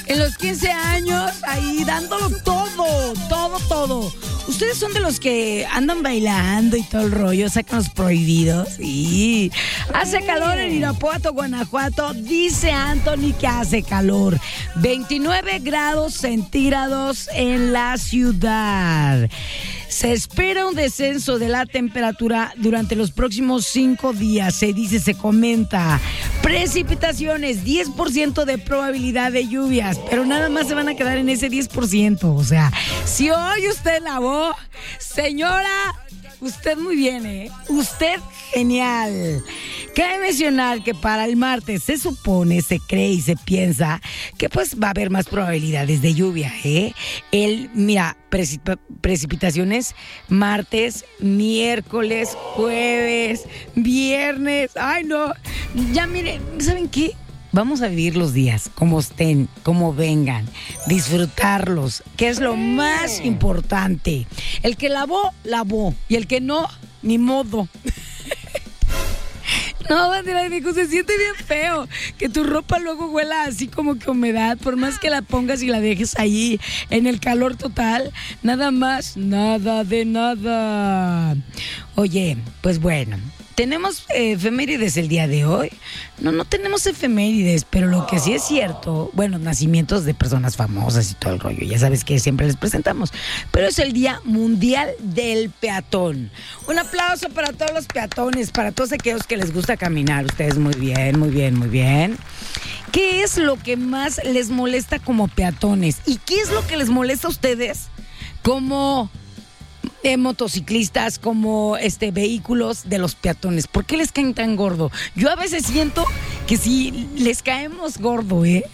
en los 15 años, ahí dándolo todo, todo, todo. ¿Ustedes son de los que andan bailando y todo el rollo, sacan los prohibidos? Sí. Hace calor en Irapuato, Guanajuato. Dice Anthony que hace calor. 29 grados centígrados en la ciudad. Se espera un descenso de la temperatura durante los próximos 5 días. Se dice, se comenta. Precipitaciones, 10% de probabilidad de lluvias, pero nada más se van a quedar en ese 10%. O sea, si hoy usted lavó, señora, usted muy bien, ¿eh? Usted genial. Cabe mencionar que para el martes se supone, se cree y se piensa que pues va a haber más probabilidades de lluvia, ¿eh? Mira, precipitaciones martes, miércoles, jueves, viernes. Ay, no. Ya miren, ¿saben qué? Vamos a vivir los días como estén, como vengan, disfrutarlos, que es lo más importante. El que lavó, lavó, y el que no, ni modo. No, bandera, dijo, se siente bien feo que tu ropa luego huela así como que humedad, por más que la pongas y la dejes ahí en el calor total, nada más, nada de nada. Oye, pues bueno, ¿tenemos efemérides el día de hoy? No tenemos efemérides, pero lo que sí es cierto, bueno, nacimientos de personas famosas y todo el rollo, ya sabes que siempre les presentamos, pero es el Día Mundial del Peatón. Un aplauso para todos los peatones, para todos aquellos que les gusta caminar. Ustedes muy bien, muy bien, muy bien. ¿Qué es lo que más les molesta como peatones? ¿Y qué es lo que les molesta a ustedes como motociclistas, como vehículos de los peatones? ¿Por qué les caen tan gordo? Yo a veces siento que sí les caemos gordo, ¿eh?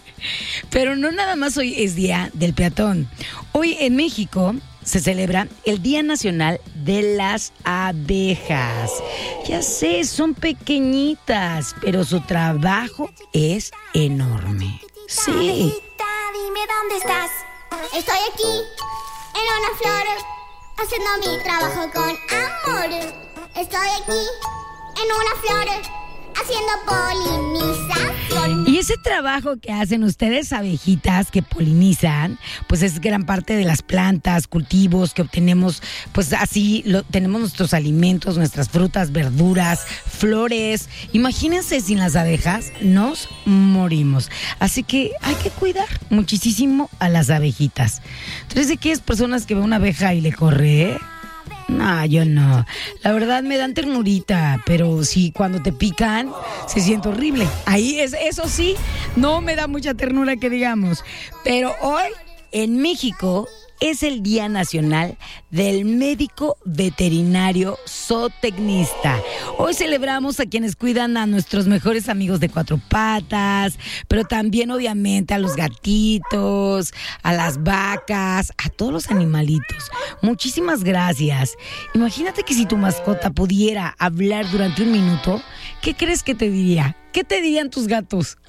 Pero no nada más hoy es Día del Peatón. Hoy en México se celebra el Día Nacional de las Abejas. Ya sé, son pequeñitas, pero su trabajo es enorme. Sí. Dime dónde estás. Estoy aquí, en una flor, haciendo mi trabajo con amor. Estoy aquí, en una flor, haciendo polinización. Y ese trabajo que hacen ustedes, abejitas que polinizan, pues es gran parte de las plantas, cultivos que obtenemos, pues así tenemos nuestros alimentos, nuestras frutas, verduras, flores. Imagínense, sin las abejas nos morimos. Así que hay que cuidar muchísimo a las abejitas. ¿Entonces de qué es personas que ven una abeja y le corre? No, yo no. La verdad me dan ternurita, pero sí, cuando te pican, se siente horrible. Ahí eso sí, no me da mucha ternura que digamos. Pero hoy, en México, es el Día Nacional del Médico Veterinario Zootecnista. Hoy celebramos a quienes cuidan a nuestros mejores amigos de cuatro patas, pero también obviamente a los gatitos, a las vacas, a todos los animalitos. Muchísimas gracias. Imagínate que si tu mascota pudiera hablar durante un minuto, ¿qué crees que te diría? ¿Qué te dirían tus gatos?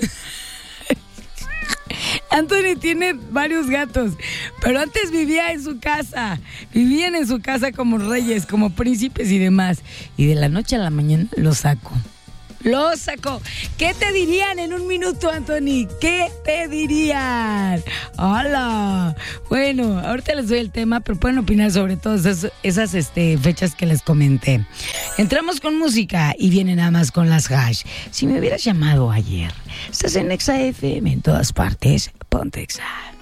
Anthony tiene varios gatos, pero antes vivían en su casa como reyes, como príncipes y demás. Y de la noche a la mañana lo sacó. ¿Qué te dirían en un minuto, Anthony? ¿Qué te dirían? ¡Hola! Bueno, ahorita les doy el tema, pero pueden opinar sobre todas esas fechas que les comenté. Entramos con música y viene nada más con las hash. Si me hubieras llamado ayer, estás en Exa FM en todas partes, ponte Exa.